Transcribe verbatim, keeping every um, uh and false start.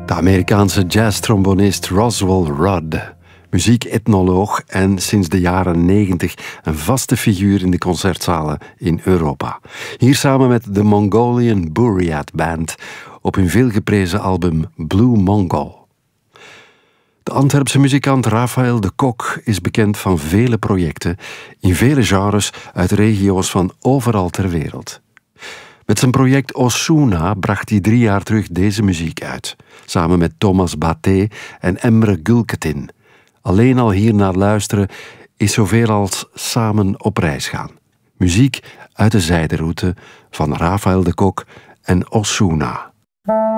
De Amerikaanse jazztrombonist Roswell Rudd, muziekethnoloog en sinds de jaren negentig een vaste figuur in de concertzalen in Europa. Hier samen met de Mongolian Buryat Band op hun veelgeprezen album Blue Mongol. De Antwerpse muzikant Raphaël de Kok is bekend van vele projecten in vele genres uit regio's van overal ter wereld. Met zijn project Osuna bracht hij drie jaar terug deze muziek uit, samen met Thomas Baté en Emre Gültekin. Alleen al hier naar luisteren is zoveel als samen op reis gaan. Muziek uit de zijderoute van Raphaël de Kok en Osuna.